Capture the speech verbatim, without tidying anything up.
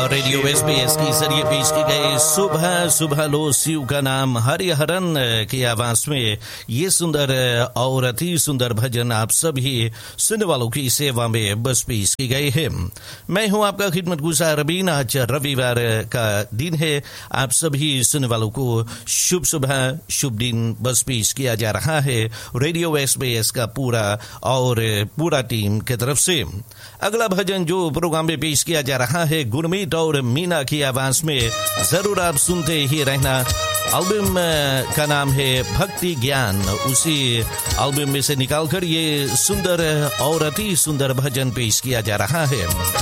Radio SBS के जरिए पेश की गई सुबह सुबह लो शिव का नाम हरिहरन की आवाज में ये सुंदर और अति सुंदर भजन आप सभी सुनने वालों की सेवा में बस पेश की गई है। मैं हूं आपका खिदमत गुजार रबीन। आज रविवार का दिन है। आप सभी सुनने वालों को शुभ सुबह शुभ दिन बस पेश किया जा रहा है रेडियो एसबीएस का पूरा और पूरा टीम की तरफ से। अगला भजन जो प्रोग्राम में पेश किया जा रहा है गुरमीत और मीना की आवाज में, जरूर आप सुनते ही रहना। एल्बम का नाम है भक्ति ज्ञान। उसी एल्बम में से निकालकर ये सुंदर और अति सुंदर भजन पेश किया जा रहा है।